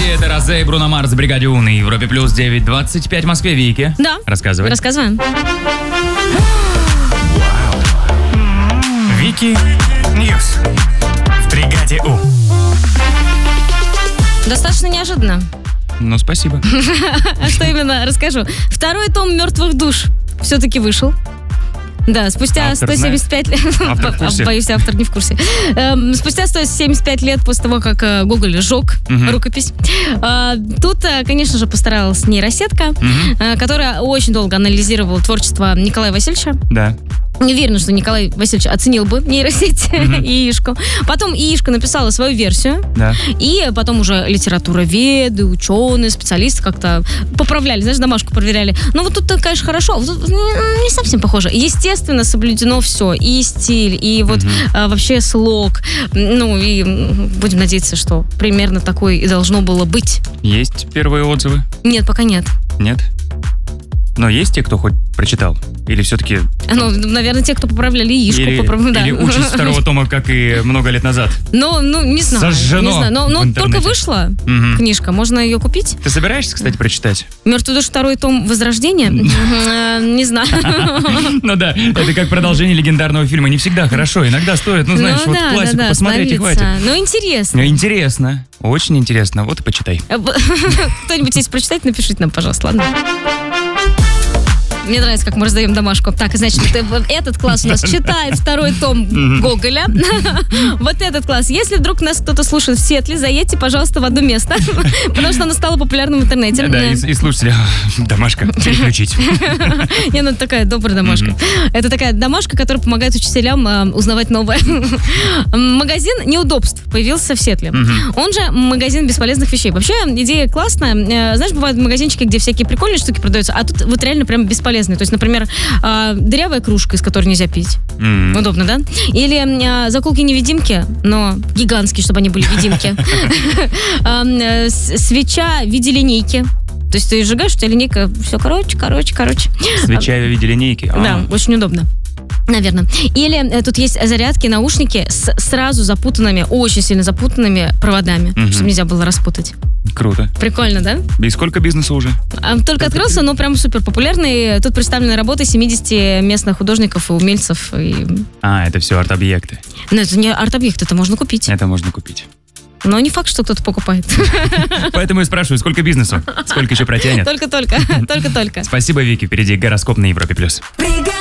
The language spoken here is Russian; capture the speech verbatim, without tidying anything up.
это Розе и Бруно Марс, Бригаде У на Европе плюс девять двадцать пять в Москве. Вики. Да. Рассказывай. Рассказываем. Вики Ньюс в Бригаде У. Достаточно неожиданно. Ну, спасибо. А что именно? Расскажу. Второй том «Мертвых душ» все-таки вышел. Да, спустя автор сто семьдесят пять лет... Автор в курсе? Боюсь, автор не в курсе. Эм, спустя сто семьдесят пять лет после того, как э, Гоголь сжег Мгм. рукопись, э, тут, э, конечно же, постаралась нейросетка, Мгм. э, которая очень долго анализировала творчество Николая Васильевича. Да. Не уверена, что Николай Васильевич оценил бы нейросеть Мгм. и яишку. Потом яишка написала свою версию, Да. и потом уже литературоведы, ученые, специалисты как-то поправляли, знаешь, домашку проверяли. Ну вот тут, конечно, хорошо, вот тут м, не совсем похоже. Естественно, соблюдено все, и стиль, и вот Мгм. а, вообще слог. Ну и м, будем надеяться, что примерно такое и должно было быть. Есть первые отзывы? Нет, пока нет. Нет? Но есть те, кто хоть прочитал? Или все-таки... Ну, наверное, те, кто поправляли яишку, Или, поправ- да. или участь второго тома, как и много лет назад? Ну, ну, не знаю. Сожжено не знаю. Но, но в интернете. только вышла Мгм. книжка, можно ее купить. Ты собираешься, кстати, прочитать? «Мертвый душ» второй том «Возрождение»? Э, Не знаю. Ну да, это как продолжение легендарного фильма. Не всегда хорошо, иногда стоит, ну знаешь, Ну вот да, классику да, да, посмотреть и хватит. остановиться. Ну, интересно. Ну, интересно, очень интересно. Вот и почитай. Э, б- Кто-нибудь есть прочитать, напишите нам, пожалуйста, ладно? Мне нравится, как мы раздаем домашку. Так, значит, э, этот класс у нас читает второй том Гоголя. Вот этот класс. Если вдруг нас кто-то слушает в Сиэтле, заедьте, пожалуйста, в одно место. Потому что оно стало популярным в интернете. Да, и, и слушатели, домашка, переключить. Не, ну такая добрая домашка. Это такая домашка, которая помогает учителям э, узнавать новое. Магазин неудобств появился в Сиэтле. Мгм. Он же магазин бесполезных вещей. Вообще, идея классная. Э, Знаешь, бывают магазинчики, где всякие прикольные штуки продаются, а тут вот реально прям бесполезные. То есть, например, э, дырявая кружка, из которой нельзя пить. М. Удобно, да? Или э, заколки-невидимки, но гигантские, чтобы они были видимки. Эм, э, с- Свеча в виде линейки. То есть ты сжигаешь, у тебя линейка, все короче, короче, короче. Свеча в виде линейки. А. Да, очень удобно. Наверное. Или э, тут есть зарядки, наушники с сразу запутанными, очень сильно запутанными проводами, Мгм. чтобы нельзя было распутать. Круто. Прикольно, да? И сколько бизнеса уже? А, Только открылся, но прям супер популярный. Тут представлены работы семидесяти местных художников и умельцев. И... А, это все арт-объекты. Но это не арт-объект, это можно купить. Это можно купить. Но не факт, что кто-то покупает. Поэтому и спрашиваю, сколько бизнесу? Сколько еще протянет? Только-только, только-только. Спасибо, Вики. Впереди гороскоп на Европе+. плюс.